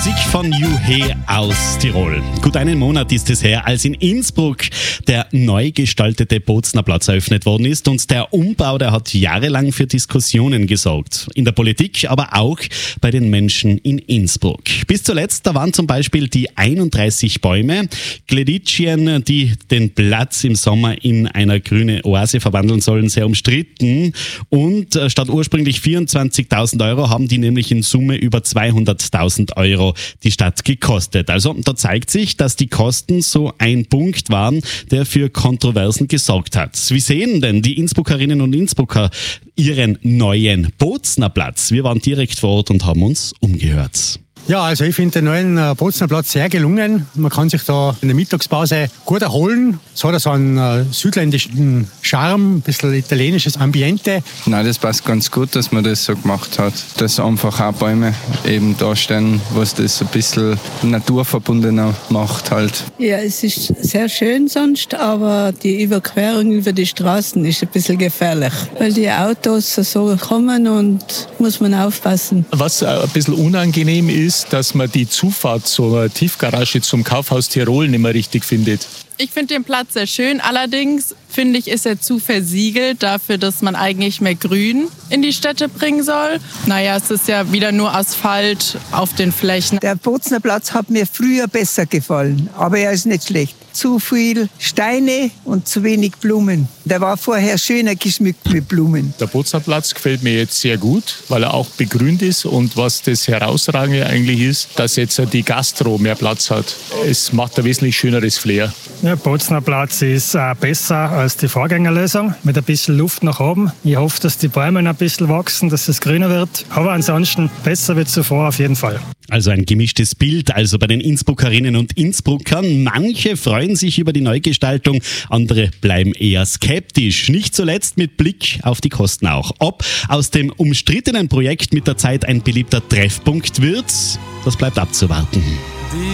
Musik von Juhe aus Tirol. Gut einen Monat ist es her, als in Innsbruck der neu gestaltete Bozner Platz eröffnet worden ist, und der Umbau, der hat jahrelang für Diskussionen gesorgt. In der Politik, aber auch bei den Menschen in Innsbruck. Bis zuletzt, da waren zum Beispiel die 31 Bäume, Gleditschien, die den Platz im Sommer in eine grüne Oase verwandeln sollen, sehr umstritten. Und statt ursprünglich 24.000 Euro haben die nämlich in Summe über 200.000 Euro die Stadt gekostet. Also da zeigt sich, dass die Kosten so ein Punkt waren, der für Kontroversen gesorgt hat. Wie sehen denn die Innsbruckerinnen und Innsbrucker ihren neuen Bozner Platz? Wir waren direkt vor Ort und haben uns umgehört. Ja, also ich finde den neuen Bozner Platz sehr gelungen. Man kann sich da in der Mittagspause gut erholen. Es hat so einen südländischen Charme, ein bisschen italienisches Ambiente. Nein, das passt ganz gut, dass man das so gemacht hat. Dass einfach auch Bäume eben da stehen, was das ein bisschen naturverbundener macht halt. Ja, es ist sehr schön sonst, aber die Überquerung über die Straßen ist ein bisschen gefährlich, weil die Autos so kommen und muss man aufpassen. Was ein bisschen unangenehm ist, dass man die Zufahrt zur Tiefgarage zum Kaufhaus Tirol nicht mehr richtig findet. Ich finde den Platz sehr schön, allerdings finde ich, ist er zu versiegelt dafür, dass man eigentlich mehr Grün in die Städte bringen soll. Naja, es ist ja wieder nur Asphalt auf den Flächen. Der Bozner Platz hat mir früher besser gefallen, aber er ist nicht schlecht. Zu viel Steine und zu wenig Blumen. Der war vorher schöner geschmückt mit Blumen. Der Bozner Platz gefällt mir jetzt sehr gut, weil er auch begrünt ist, und was das Herausragende eigentlich ist, dass jetzt die Gastro mehr Platz hat. Es macht ein wesentlich schöneres Flair. Der Bozner Platz ist besser als die Vorgängerlösung, mit ein bisschen Luft nach oben. Ich hoffe, dass die Bäume ein bisschen wachsen, dass es grüner wird. Aber ansonsten besser wie zuvor auf jeden Fall. Also ein gemischtes Bild, also bei den Innsbruckerinnen und Innsbruckern. Manche freuen sich über die Neugestaltung, andere bleiben eher skeptisch. Nicht zuletzt mit Blick auf die Kosten auch. Ob aus dem umstrittenen Projekt mit der Zeit ein beliebter Treffpunkt wird, das bleibt abzuwarten.